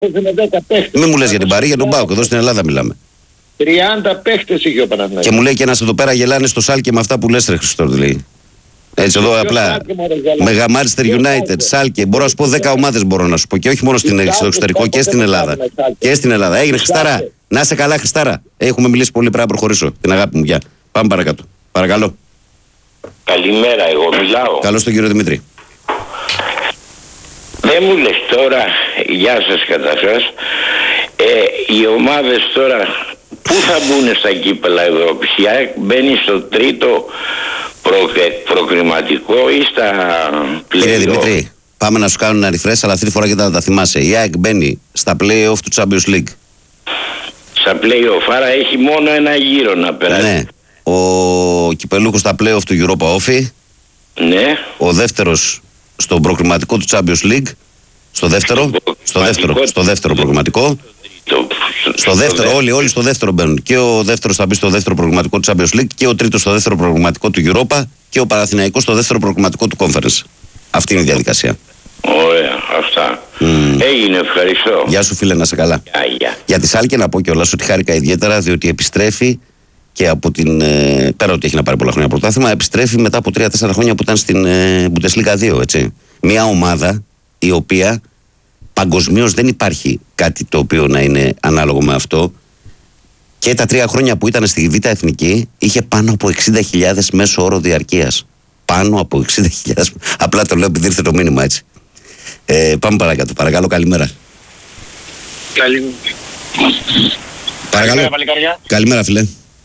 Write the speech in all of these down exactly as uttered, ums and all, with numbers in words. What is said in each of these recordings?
Μην μου λες για την Παρί, για τον ΠΑΟΚ. Εδώ στην Ελλάδα μιλάμε. τριάντα παίχτες είχε ο Παναθηναϊκός. Και μου λέει και ένας εδώ πέρα γελάνε στο Σάλκε με αυτά που λες, ρε Χριστόρ, λέει. Έτσι εδώ απλά. Μεγα Manchester United, Σάλκε. Μπορώ να σου πω δέκα ομάδες μπορώ να σου πω. Και όχι μόνο στην, στο εξωτερικό και στην Ελλάδα. Και στην Ελλάδα. Έγινε Χριστάρα. Να είσαι καλά, Χριστάρα. Έχουμε μιλήσει πολύ, πρέπει να προχωρήσω. Την αγάπη μου, γεια. Πάμε παρακάτω. Παρακαλώ. Καλημέρα, εγώ μιλάω. Καλώς τον κύριο Δημήτρη. Δεν μου λες τώρα, γεια σας καταρχάς, ε, οι ομάδες τώρα πού θα μπουν στα κύπελα Ευρώπης? Η ΑΕΚ μπαίνει στο τρίτο προ, προκριματικό ή στα play-off? Κύριε Δημήτρη, πάμε να σου κάνουν αριθμές, αλλά αυτή τη φορά και θα τα θυμάσαι. Η ΑΕΚ μπαίνει στα play-off του Champions League. Στα play-off, άρα έχει μόνο ένα γύρο να περάσει. Ναι. Ο κυπελούχος στα play-off του Europa Offi. Ναι. Ο δεύτερος στο προκριματικό του Champions League. Στο δεύτερο, στο δεύτερο, στο δεύτερο προκριματικό. Το, στο δεύτερο, στο όλοι, όλοι στο δεύτερο μπαίνουν. Και ο δεύτερος θα μπει στο δεύτερο προκριματικό του Champions League και ο τρίτος στο δεύτερο προκριματικό του Europa και ο Παναθηναϊκός στο δεύτερο προκριματικό του Conference. Αυτή είναι η διαδικασία. Ωραία, αυτά. Mm. Έγινε, ευχαριστώ. Γεια σου φίλε, να σε καλά. Γεια, γεια. Για τη Σάλκε να πω κιόλας ότι χάρηκα ιδιαίτερα διότι επιστρέφει και από την. Ε, πέρα ότι έχει να πάρει πολλά χρόνια πρωτάθλημα, επιστρέφει μετά από τρία τέσσερα χρόνια που ήταν στην ε, Bundesliga δύο, έτσι. Μια ομάδα η οποία παγκοσμίως δεν υπάρχει κάτι το οποίο να είναι ανάλογο με αυτό. Και τα τρία χρόνια που ήταν στη Β' Εθνική είχε πάνω από εξήντα χιλιάδες μέσο όρο διαρκείας. Πάνω από εξήντα χιλιάδες. Απλά το λέω επειδή ήρθε το μήνυμα έτσι. Ε, πάμε παρακάτω. Παρακαλώ, καλημέρα. Καλημέρα. Παρακαλώ. Καλημέρα, καλημέρα φίλε.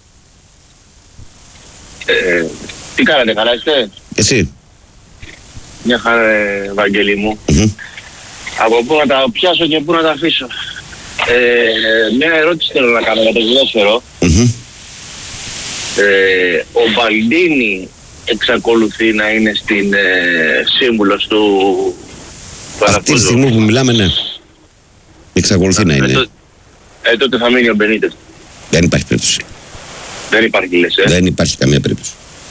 Ε, τι κάνετε, καλά είστε? Εσύ? Μια χαρά, Βαγγέλη μου. Mm-hmm. Από πού να τα πιάσω και πού να τα αφήσω? Ε, μια ερώτηση θέλω να κάνω για το ποδόσφαιρο. Mm-hmm. Ε, ο Μπαλντίνι εξακολουθεί να είναι στην ε, σύμβουλος του Παναθηναϊκού? Αυτή τη στιγμή που μιλάμε, ναι. Εξακολουθεί να είναι. Ε, τότε, ε, τότε θα μείνει ο Μπενίτες. Δεν υπάρχει περίπτωση. Δεν υπάρχει, λες, ε? Δεν υπάρχει καμία περίπτωση.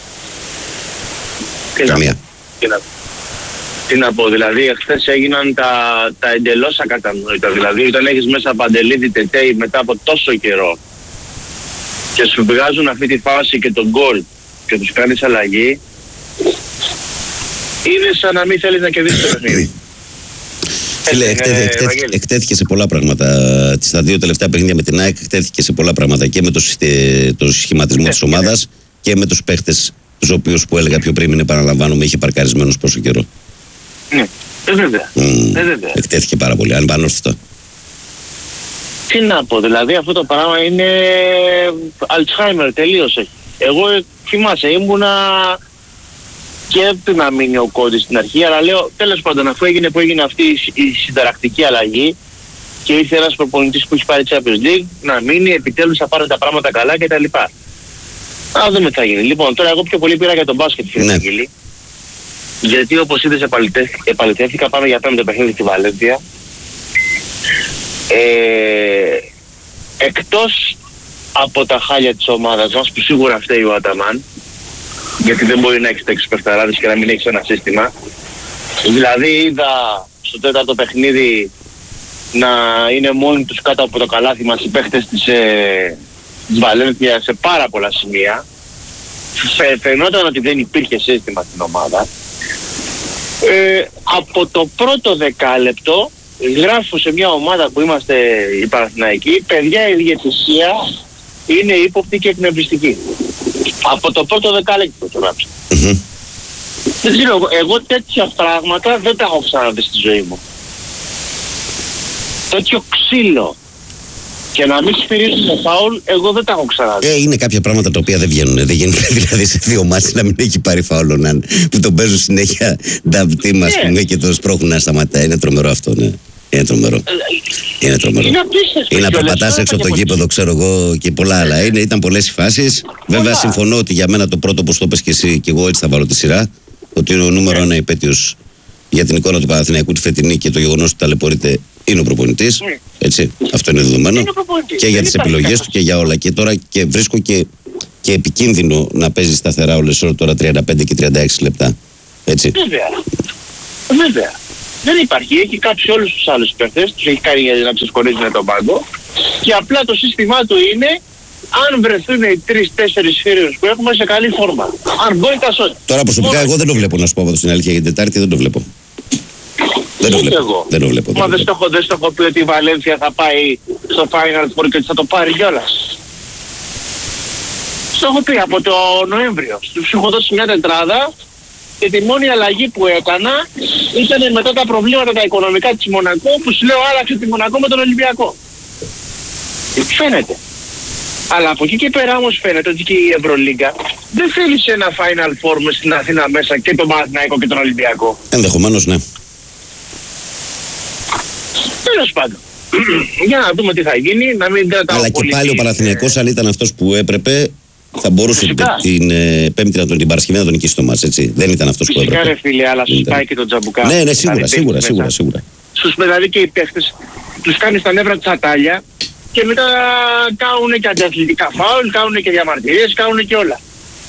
Τι καμία. Να, τι, να, τι να πω, δηλαδή εχθές έγιναν τα, τα εντελώς ακατανόητα. Δηλαδή όταν έχεις μέσα Παντελίδη, Τετέι μετά από τόσο καιρό και σου βγάζουν αυτή τη φάση και τον γκολ και τους κάνεις αλλαγή, είναι σαν να μην θέλεις να κερδίσεις το παιχνίδι. Φίλε, εκτέθηκε σε πολλά πράγματα. Στα δύο τελευταία παιχνίδια με την ΑΕΚ εκτέθηκε σε πολλά πράγματα και με το, το σχηματισμό της ομάδας και με τους παίχτες τους οποίους που έλεγα πιο πριν, μην επαναλαμβάνομαι, είχε παρκαρισμένους πόσο καιρό. Ναι, ε, βέβαια. Mm, ε, βέβαια. Εκτέθηκε πάρα πολύ, αν πάνω αυτό. Τι να πω, δηλαδή αυτό το πράγμα είναι Alzheimer, τελείως έχει. Εγώ θυμάσαι, ήμουνα και έπρεπε να μείνει ο Κόντης στην αρχή, αλλά λέω τέλος πάντων αφού έγινε που έγινε αυτή η συνταρακτική αλλαγή και ήρθε ένας προπονητής που έχει πάρει Champions League, να μείνει, επιτέλους θα πάρει τα πράγματα καλά κτλ. Α, δούμε τι θα γίνει. Λοιπόν, τώρα εγώ πιο πολύ πήρα για τον μπάσκετ, φίλε Αγγελή. Γιατί όπως είδες επαληθεύτηκα, πάμε για πέμπτο παιχνίδι στη Βαλένθια. Ε, εκτός από τα χάλια της ομάδας μας, που σίγουρα φταίει ο Αταμάν, γιατί δεν μπορεί να έχεις τα εξυπερταράδες και να μην έχεις ένα σύστημα. Δηλαδή είδα στο τέταρτο παιχνίδι να είναι μόνοι τους κάτω από το καλάθι μας οι παίχτες της, ε, της Βαλένθια σε πάρα πολλά σημεία. Φαι, φαινόταν ότι δεν υπήρχε σύστημα στην ομάδα. Ε, από το πρώτο δεκάλεπτο γράφω σε μια ομάδα που είμαστε οι Παναθηναϊκοί, παιδιά, η διαιτησία είναι ύποπτη και εκνευριστική. Από το πρώτο δεκάλεπτο το γράψα. Mm-hmm. Δεν ξέρω, εγώ τέτοια πράγματα δεν τα έχω ξαναδεί στη ζωή μου. Τέτοιο ξύλο και να μην σφυρίζουν το φάουλ, εγώ δεν τα έχω ξαναδεί. Ε, είναι κάποια πράγματα τα οποία δεν βγαίνουν. Δεν γίνεται δηλαδή σε δύο μάτς να μην έχει πάρει φάουλο, να, που τον παίζουν συνέχεια νταμπτή μας yeah. και τον σπρώχνουν να σταματάει. Είναι τρομερό αυτό, ναι. Είναι τρομερό. Είναι τρομερό. Είναι απίστευτο. Ή να περπατάς έξω από το γήπεδο, ξέρω εγώ, και πολλά άλλα. Είναι, ήταν πολλές οι φάσεις. Βέβαια, συμφωνώ ότι για μένα το πρώτο, όπως το πες και εσύ, και εγώ έτσι θα βάλω τη σειρά, ότι είναι ο νούμερο ένα υπέτειος για την εικόνα του Παναθηναϊκού τη φετινή και το γεγονός ότι ταλαιπωρείται είναι ο προπονητής. Mm. Έτσι. Αυτό είναι δεδομένο. Είναι και για τις επιλογές του και για όλα. Και τώρα και βρίσκω και, και επικίνδυνο να παίζει σταθερά όλες ώρες τώρα τριάντα πέντε και τριάντα έξι λεπτά. Έτσι. Βέβαια. Βέβαια. Δεν υπάρχει. Έχει κάψει όλους τους άλλους παίχτες, τους έχει κάνει για να ξεσκονίζουν τον πάγκο. Και απλά το σύστημά του είναι αν βρεθούν οι τρεις-τέσσερις φίλους που έχουμε σε καλή φόρμα. Αν μπορεί τα σώτη. Τώρα προσωπικά εγώ δεν το βλέπω, να σου πω από την αλήθεια, για την Τετάρτη δεν το βλέπω. Δεν το βλέπω. Εγώ. Δεν το βλέπω. Μα δεν στο έχω πει ότι η Βαλένθια θα πάει στο Final Four και ότι θα το πάρει κιόλας. Στο έχω πει από το Νοέμβριο. Τους έχω δώσει μια τετράδα και τη μόνη αλλαγή που έκανα ήταν μετά τα προβλήματα τα οικονομικά της Μονακό που σου λέω άλλαξε τη Μονακό με τον Ολυμπιακό. Φαίνεται. Αλλά από εκεί και πέρα όμως φαίνεται ότι και η Ευρωλίγκα δεν θέλει σε ένα Final Four μες στην Αθήνα μέσα και τον Παναθηναϊκό και τον Ολυμπιακό. Ενδεχομένως ναι. Τέλος πάντων. Για να δούμε τι θα γίνει, να μην κρατάω. Αλλά και πάλι ο Παναθηναϊκός, αν ήταν αυτός που έπρεπε, θα μπορούσε Φυσικά. την ε, Πέμπτη να τον, την Παρασκευή να τον νικήσει το μάτς, έτσι. Δεν ήταν αυτός που Φυσικά έπρεπε. ρε φίλε, αλλά σου Ήταν. πάει και τον Τζαμπουκά. Ναι, ναι, σίγουρα, Δηλαδή, σίγουρα, μέσα. σίγουρα, σίγουρα. Στους δηλαδή και οι παίχτες τους κάνει στα νεύρα της ατάλια και μετά κάνουν και αντιαθλητικά φάουλ, κάνουν και διαμαρτυρίες, κάνουν και όλα.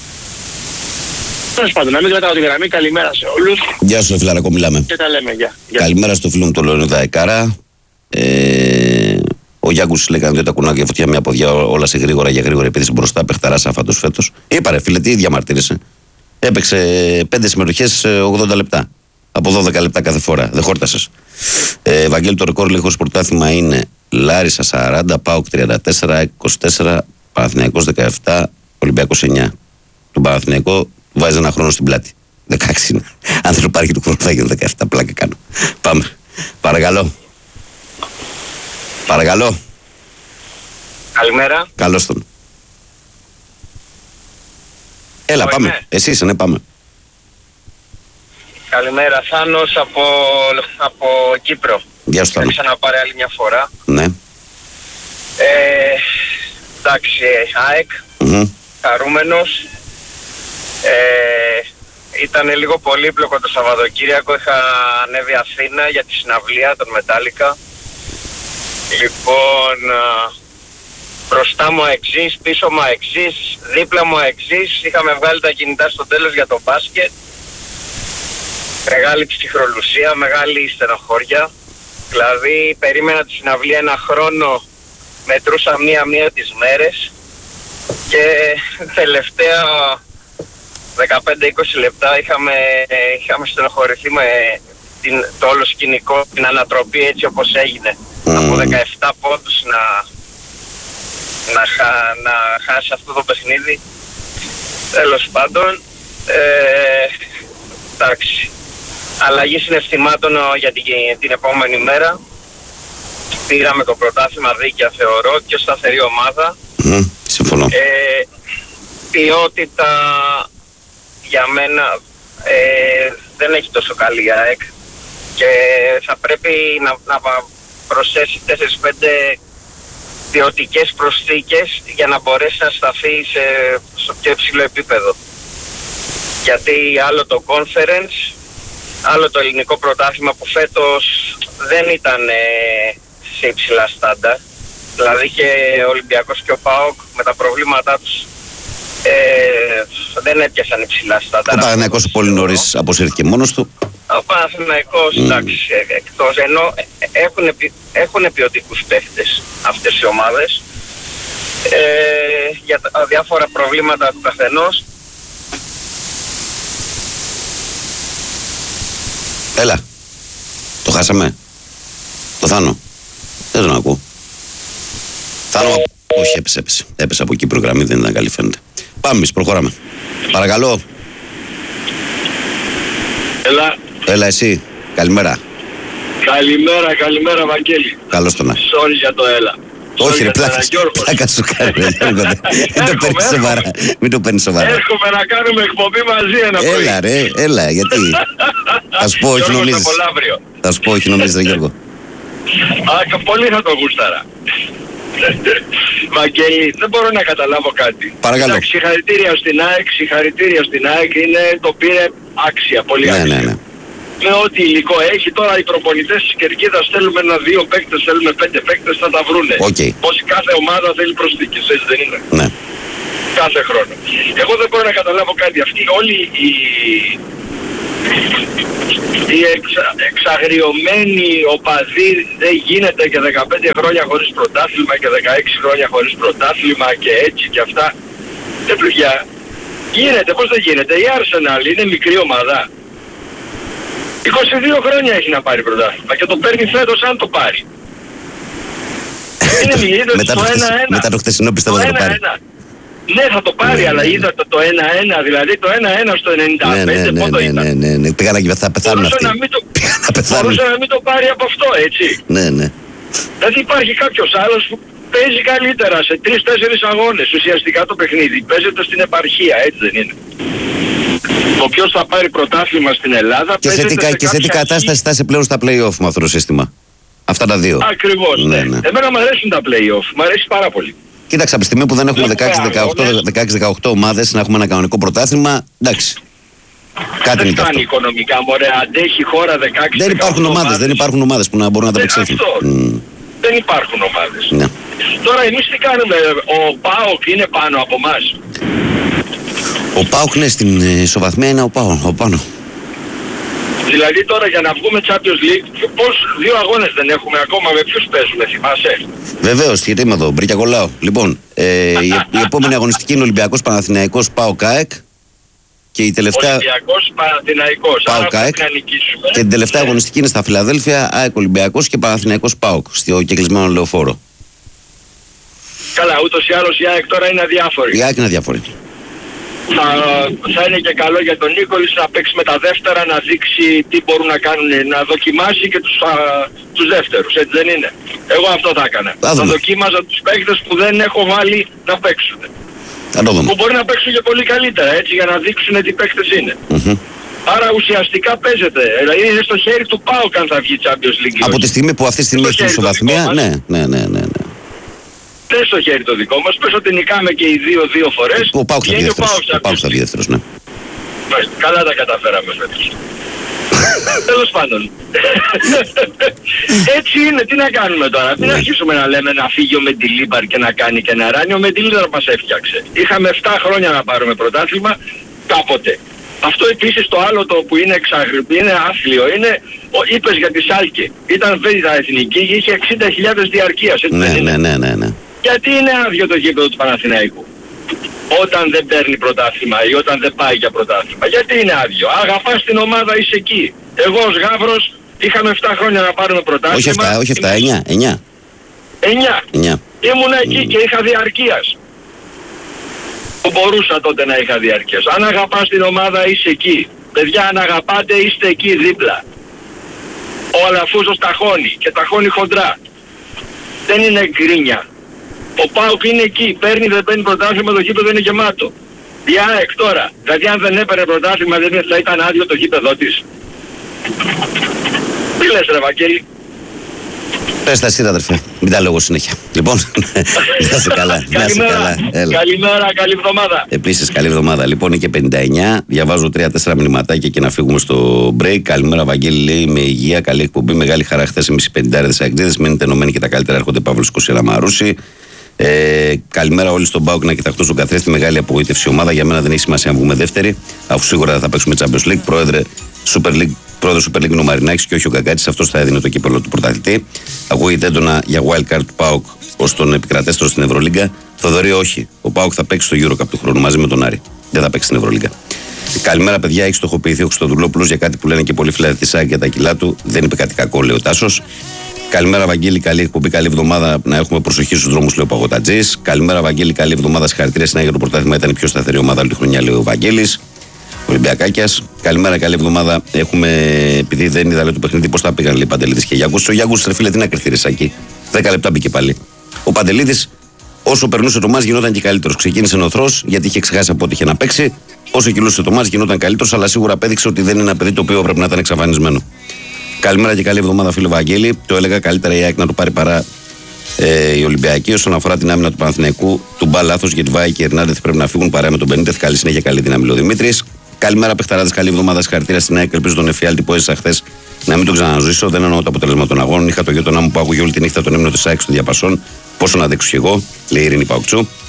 Τέλος πάντων, να μην κρατάω τη γραμμή, καλημέρα σε όλους Γεια σου, φιλαράκο, μιλάμε. και τα λέμε, γεια. Γεια. Καλημέρα στο φίλο μου τον Λεωνίδα Εκάρα. Ε, ο Γιάνκους λέει: κάνει δύο τα κουνάκια φωτιά, μια ποδιά, όλα σε γρήγορα για γρήγορα. Επειδή μπροστά, παιχταράς άφαντος φέτος. Είπα ρε φίλε, τι διαμαρτύρεσαι. Έπαιξε πέντε συμμετοχές ογδόντα λεπτά. Από δώδεκα λεπτά κάθε φορά. Δεν χόρτασες. Ε, Βαγγέλη, το ρεκόρ λίγο χωρίς πρωτάθλημα είναι Λάρισα σαράντα, ΠΑΟΚ τριάντα τέσσερα, είκοσι τέσσερα, Παναθηναϊκός δεκαεπτά, Ολυμπιακός εννιά. Τον Παναθηναϊκό βάζει ένα χρόνο στην πλάτη. δεκαέξι είναι. Αν δεν υπάρχει του χρόνου θα γίνει δεκαεπτά. Πλάκα κάνω. Πάμε. Παρακαλώ. Παρακαλώ. Καλημέρα. Καλώς τον. Έλα, Εγώ πάμε. είμαι. Εσύ είσαι, ναι, πάμε. Καλημέρα, Θάνος από, από Κύπρο. Γεια σου, Θα Θάνο. ξαναπάρει άλλη μια φορά. Ναι. Ε, εντάξει, ΑΕΚ, Μμμ. χαρούμενος. Ε, ήταν λίγο πολύπλοκο το Σαββατοκύριακο, είχα ανέβει Αθήνα για τη συναυλία των Μετάλλικα. Λοιπόν, α, μπροστά μου εξής, πίσω μου εξής, δίπλα μου εξής, είχαμε βγάλει τα κινητά στο τέλος για το μπάσκετ. Μεγάλη ψυχρολουσία, μεγάλη στενοχώρια. Δηλαδή περίμενα τη συναυλία ένα χρόνο, μετρούσα μία-μία τις μέρες και τελευταία δεκαπέντε είκοσι λεπτά είχαμε, είχαμε στενοχωρηθεί με την, το όλο σκηνικό, την ανατροπή έτσι όπως έγινε. Mm. Από δεκαεπτά πόντους να, να, χα, να χάσει αυτό το παιχνίδι. Τέλος πάντων, ε, εντάξει. Αλλαγή συναισθημάτων για την, την επόμενη μέρα. Πήραμε το πρωτάθλημα δίκαια θεωρώ και σταθερή ομάδα. Μμ, συμφωνώ. Ε, ποιότητα για μένα ε, δεν έχει τόσο καλή η ΑΕΚ και θα πρέπει να, να προσθέσει τέσσερις πέντε ποιοτικές προσθήκες για να μπορέσει να σταθεί σε, στο πιο υψηλό επίπεδο. Γιατί άλλο το conference, άλλο το ελληνικό πρωτάθλημα που φέτος δεν ήταν ε, σε υψηλά στάνταρ. Δηλαδή και ο Ολυμπιακός και ο ΠΑΟΚ με τα προβλήματά τους ε, δεν έπιασαν υψηλά στάνταρ. Ο Παναθηναϊκός πολύ νωρίς αποσύρθηκε μόνος του. Ο Παναθηναϊκός, mm. εντάξει, εκτός, ενώ έχουν, έχουν ποιοτικούς παίχτες αυτές οι ομάδες ε, για τα διάφορα προβλήματα του καθενός. Έλα. Το χάσαμε. Το Θάνο. Δεν τον ακούω. Θάνο. Όχι, έπεσε, έπεσε. Έπεσε από εκεί η προγραμμή, δεν ήταν καλή φαίνεται. Πάμε εμείς, προχωράμε. Παρακαλώ. Έλα. Έλα εσύ. Καλημέρα. Καλημέρα, καλημέρα Βαγγέλη. Καλώς τον. Sorry για το έλα. Όχι ρε, πλάκα, πλάκα σου κάνει ρε Γιώργο. Μην το παίρνεις σοβαρά. Μην το παίρνεις σοβαρά. Έρχομαι να κάνουμε εκπομπή μαζί ένα πρωί. Έλα ρε, έλα, γιατί. Θα σου πω όχι νομίζεις. Θα σου πω όχι νομίζεις ρε Γιώργο. Α, πολύ θα το γούσταρα. Βαγγέλη, δεν μπορώ να καταλάβω κάτι. Παρακαλώ. Εντάξει, συγχαρητήρια στην ΑΕΚ, συγχαρητήρια στην ΑΕΚ, είναι, το πήρε άξια, πολύ Ναι, άξια. ναι, ναι. Με ό,τι υλικό έχει, τώρα οι προπονητές της Κερκίδας θέλουμε ένα-δύο παίκτες, θέλουμε πέντε παίκτες, θα τα βρούνε. Okay. Πως κάθε ομάδα θέλει προσθήκες, έτσι δεν είναι. Ναι. Κάθε χρόνο. Εγώ δεν μπορώ να καταλάβω κάτι. Αυτή όλη η Οι εξα, εξαγριωμένοι οπαδοί δεν γίνεται και δεκαπέντε χρόνια χωρίς πρωτάθλημα και δεκαέξι χρόνια χωρίς πρωτάθλημα και έτσι και αυτά. Δεν παιδιά. Γίνεται, πώς δεν γίνεται. Η Arsenal είναι μικρή ομάδα. είκοσι δύο χρόνια έχει να πάρει πρωτάθλημα και το παίρνει φέτος αν το πάρει. Είναι μοιρίδες το ένα ένα. Μετά το χθεσινό πιστεύω θα το πάρει. Ναι, θα το πάρει, ναι, αλλά ναι. Είδατε το ένα ένα, δηλαδή το ένα ένα στο ενενήντα πέντε, ναι, ναι, πότε ναι, ήταν. Ναι, ναι, ναι, πήγαν και θα πεθάνουν αυτοί. Να μην το... Μπορούσε να μην το πάρει από αυτό, έτσι. Ναι, ναι. Δηλαδή υπάρχει κάποιος άλλος που παίζει καλύτερα σε τρεις-τέσσερις αγώνες. Ουσιαστικά το παιχνίδι παίζεται στην επαρχία, έτσι δεν είναι. Το ποιος θα πάρει πρωτάθλημα στην Ελλάδα και σε τι, σε και σε τι κατάσταση θα είσαι πλέον στα play-off με αυτό το σύστημα. Αυτά τα δύο. Ακριβώς, ναι, ναι. Εμένα μου αρέσουν τα play-off, μου αρέσει πάρα πολύ. Κοίταξε, από τη στιγμή που δεν έχουμε δεκαέξι δεκαοκτώ ομάδες να έχουμε ένα κανονικό πρωτάθλημα, εντάξει. Κάτι δεν είναι φτάνει οικονομικά, μωρέ, αντέχει η χώρα δεκαέξι. Δεν υπάρχουν ομάδες, δεν υπάρχουν ομάδες που να μπορούν να τα απεξέλθουν. Mm. Δεν υπάρχουν ομάδες. Ναι. Τώρα εμείς τι κάνουμε, ο ΠΑΟΚ είναι πάνω από εμάς. Ο ΠΑΟΚ, ναι, στην ισοβαθμία είναι ο ΠΑΟΚ, ο πάνω. Δηλαδή τώρα για να βγούμε Champions League, πώς δύο αγώνες δεν έχουμε ακόμα, με ποιους παίζουμε, θυμάσαι? Βεβαίως, γιατί είμαι εδώ, μπρικια κολλάω. Λοιπόν, ε, η, η επόμενη αγωνιστική είναι Ολυμπιακός Παναθηναϊκός ΠΑΟΚ ΑΕΚ. Και η τελευταία... Ολυμπιακός Παναθηναϊκός, ΠΑΟΚ ΑΕΚ. Και την τελευταία αγωνιστική είναι στα Φιλαδέλφια, ΑΕΚ Ολυμπιακός και Παναθηναϊκός ΠΑΟΚ, στο κεκλεισμένο λεωφόρο. Καλά, ούτως ή άλλως η ΑΕΚ τώρα είναι αδιάφορη. Η ΑΕΚ είναι αδιάφορη. Θα, θα είναι και καλό για τον Νίκολης να παίξει με τα δεύτερα, να δείξει τι μπορούν να κάνουν, να δοκιμάσει και τους, α, τους δεύτερους, έτσι δεν είναι? Εγώ αυτό θα έκανα. Θα, θα δοκίμαζα τους παίκτες που δεν έχω βάλει να παίξουν. Που μπορεί να παίξουν και πολύ καλύτερα, έτσι, για να δείξουν τι παίκτες είναι. Mm-hmm. Άρα ουσιαστικά παίζεται. Δηλαδή είναι στο χέρι του ΠΑΟΚ αν θα βγει Champions League. Από τη στιγμή που αυτή τη στιγμή έχει την ισοβαθμία, ναι, ναι, ναι, ναι, ναι. Δεν στο χέρι το δικό μας, πες ότι νικάμε και οι δύο δύο φορές. Ο ΠΑΟΚ θα βγει δεύτερος, ναι. Καλά τα καταφέραμε φέτος. Τέλος πάντων. Έτσι είναι, τι να κάνουμε τώρα? Μην αρχίσουμε να λέμε να φύγει ο Μεντιλίμπαρ και να κάνει και ένα ράνι. Ο Μεντιλίμπαρ μας έφτιαξε. Είχαμε επτά χρόνια να πάρουμε πρωτάθλημα κάποτε. Αυτό επίσης το άλλο το που είναι εξαγρυπή, είναι άθλιο, είναι, ο, είπες για τη Σάλκε. Ήταν βέβαια εθνική και είχε εξήντα χιλιάδες διαρκείας. Ναι, ναι, ναι, ναι, ναι. Γιατί είναι άδειο το γήπεδο του Παναθηναϊκού όταν δεν παίρνει πρωτάθλημα ή όταν δεν πάει για πρωτάθλημα? Γιατί είναι άδειο? Αγαπάς την ομάδα, είσαι εκεί. Εγώ ως Γαύρος είχαμε επτά χρόνια να πάρουμε πρωτάθλημα. Όχι επτά, όχι επτά, εννιά. εννιά. εννιά. Ήμουνα εκεί mm. και είχα διαρκείας. Που μπορούσα τότε να είχα διαρκείας. Αν αγαπάς την ομάδα είσαι εκεί. Παιδιά, αν αγαπάτε είστε εκεί δίπλα. Ο Αλαφούζος ταχώνει και ταχώνει χοντρά. Δεν είναι γκρίνια. Ο ΠΑΟΚ είναι εκεί, παίρνει δεν παίρνει πρωτάθλημα, το γήπεδο είναι γεμάτο. Η ΑΕΚ τώρα, δηλαδή αν δεν έπαιρνε πρωτάθλημα δεν θα ήταν άδειο το γήπεδό της? Τι λες ρε Βαγγέλη? Πες τα εσύ αδερφέ, μην τα λόγω συνέχεια. Λοιπόν, να είσαι καλά. Καλημέρα, καλημέρα, καλή εβδομάδα. Επίσης καλή εβδομάδα. Λοιπόν είναι και πενήντα εννιά, διαβάζω τρία τέσσερα μηνυματάκια και να φύγουμε στο break. Καλημέρα Βαγγέλη, λέει, με υγεία, καλή εκπομπή, μεγάλη χαρά χθες εμείς οι πενηντάριδες αγγλίδες. Μείνετε ενωμένοι και τα καλύτερα, έρχονται Παύλος είκοσι ένα Μαρούση. Ε, καλημέρα όλοι στον ΠΑΟΚ, να κοιταχτώ στον καθρέφτη. Μεγάλη απογοήτευση ομάδα. Για μένα δεν έχει σημασία αν βγούμε δεύτερη, αφού σίγουρα θα παίξουμε Champions League. Πρόεδρε Super League, πρόεδρο Super League είναι ο Μαρινάκης και όχι ο Γκαγκάτης. Αυτό θα έδινε το κύπελλο του πρωταθλητή. Ακούγεται έντονα για wildcard του ΠΑΟΚ ως τον επικρατέστερο στην Ευρωλίγκα. Θοδωρή, όχι. Ο ΠΑΟΚ θα παίξει στο EuroCup του χρόνου μαζί με τον Άρη. Δεν θα παίξει στην Ευρωλίγκα. Καλημέρα, παιδιά. Έχει στοχοποιηθεί ο Χριστοδουλόπουλος για κάτι που λένε και πολλοί φιλαρετοί ΣΑΚ για τα κιλά του. Δεν είπε κάτι κακό, λέει ο Τάσος. Καλημέρα, Βαγγέλη. Καλή εκπομπή. Καλή εβδομάδα. Να έχουμε προσοχή στους δρόμους, λέει ο Παγωτατζής. Καλημέρα, Βαγγέλη. Καλή εβδομάδα. Συγχαρητήρια στην Άγια. Το πρωτάθλημα ήταν η πιο σταθερή ομάδα όλη τη χρονιά, λέει ο Βαγγέλης. Ολυμπιακάκιας. Καλημέρα, καλή εβδομάδα. Έχουμε, επειδή δεν είδα λέει, το παιχνίδι, πώς θα πήγαν λέει Παντελίδης και Γιάνγκους. Ο Γιάνγκους, ρε φίλε, τι να κρυφτεί εκεί. δέκα λεπτά μπήκε πάλι. Ο Παντελίδης, όσο περνούσε το μάτς, γινόταν και καλύτερος. Ξεκίνησε νοθρός, γιατί είχε ξεχάσει από ό,τι είχε να παίξει. Όσο κυλούσε το μάτς, γινόταν καλύτερος, αλλά σίγουρα απέδειξε ότι δεν είναι ένα παιδί το οποίο πρέπει να ήταν εξαφανισμένο. Καλημέρα και καλή εβδομάδα, φίλε Βαγγέλη. Το έλεγα καλύτερα η ΑΕΚ να το πάρει παρά ε, η Ολυμπιακή. Όσον αφορά την άμυνα του Παναθηναϊκού, του μπα λάθος γιατί Βάη και Ερνάντεθ πρέπει να φύγουν παρά με τον Μπενίτεθ. Καλή συνέχεια, καλή δύναμη, λέει ο Δημήτρης. Καλημέρα, παιχταράδες, καλή εβδομάδα. Συγχαρητήρια στην ΑΕΚ. Ελπίζω τον εφιάλτη που έζησα χθες να μην τον ξαναζήσω. Δεν εννοώ το αποτέλεσμα των αγώνων. Είχα το γείτονά μου που άκουγε όλη τη νύχτα τον ύμνο της ΑΕΚ στο διαπασόν. Πόσο να αντέξω κι εγώ, λέει η Ειρήνη Παουκτσού.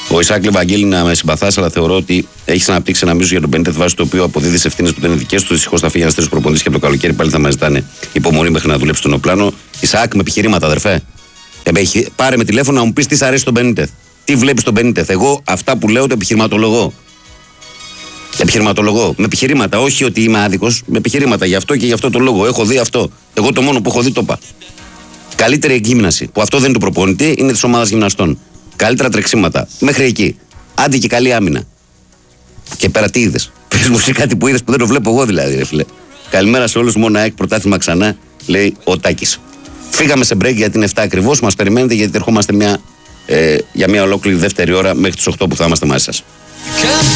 Ο Ισάκ Λεβαγγέλη, να με συμπαθάς, αλλά θεωρώ ότι έχει αναπτύξει ένα μίσο για τον Μπενίτεθ, βάσει το οποίο αποδίδει ευθύνες που δεν είναι δικές του. Δυστυχώς θα φύγει ένα τέτοιο προπονητής και από το καλοκαίρι πάλι θα μας ζητάνε υπομονή μέχρι να δουλέψει στον οπλάνο. Ισάκ, με επιχειρήματα, αδερφέ. Ε, πάρε με τηλέφωνο να μου πεις τι σ' αρέσει στον Μπενίτεθ. Τι βλέπεις στον Μπενίτεθ. Εγώ αυτά που λέω το επιχειρηματολογώ. Επιχειρηματολογώ. Με επιχειρήματα. Όχι ότι είμαι άδικος. Με επιχειρήματα. Γι' αυτό και γι' αυτό το λόγο. Έχω δει αυτό. Εγώ το μόνο που έχω δει το είπα. Καλύτερη εκγύμναση. Που αυτό δεν είναι του προπονητή, είναι της ομάδας γυμναστών. Καλύτερα τρεξίματα. Μέχρι εκεί. Άντε και καλή άμυνα. Και πέρα τι είδες. Πες μου εσύ κάτι που είδες που δεν το βλέπω εγώ δηλαδή, ρε φίλε. Καλημέρα σε όλους. Μόνο ΑΕΚ πρωτάθλημα ξανά, λέει ο Τάκης. Φύγαμε σε break γιατί είναι εφτά ακριβώς. Μας περιμένετε γιατί ερχόμαστε μια, ε, για μια ολόκληρη δεύτερη ώρα μέχρι τις οκτώ που θα είμαστε μαζί σας.